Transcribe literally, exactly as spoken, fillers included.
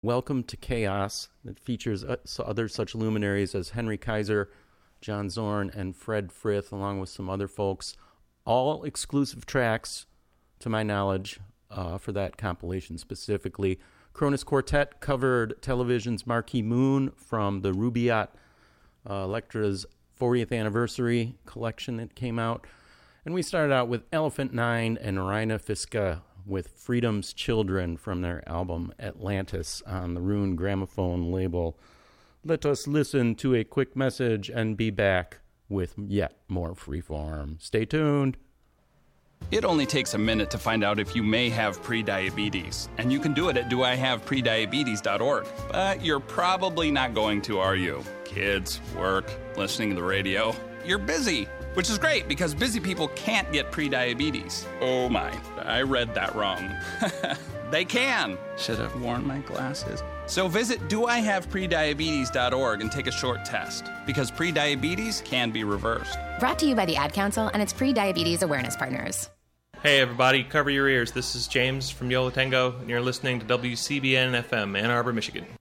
Welcome to Chaos that features other such luminaries as Henry Kaiser, John Zorn, and Fred Frith, along with some other folks. All exclusive tracks, to my knowledge, uh, for that compilation specifically. Cronus Quartet covered television's Marquee Moon from the Rubaiyat uh, Elektra's fortieth anniversary collection that came out. And we started out with Elephant Nine and Reina Fiska with Freedom's Children from their album Atlantis on the Rune Gramophone label. Let us listen to a quick message and be back with yet more Freeform. Stay tuned. It only takes a minute to find out if you may have prediabetes, and you can do it at do I have prediabetes dot org. But you're probably not going to, are you? Kids, work, listening to the radio. You're busy, which is great because busy people can't get prediabetes. Oh my, I read that wrong. They can. Should have worn my glasses. So visit do I have prediabetes dot org and take a short test, because prediabetes can be reversed. Brought to you by the Ad Council and its pre-diabetes awareness partners. Hey everybody, cover your ears. This is James from Yo La Tengo, and you're listening to W C B N F M, Ann Arbor, Michigan.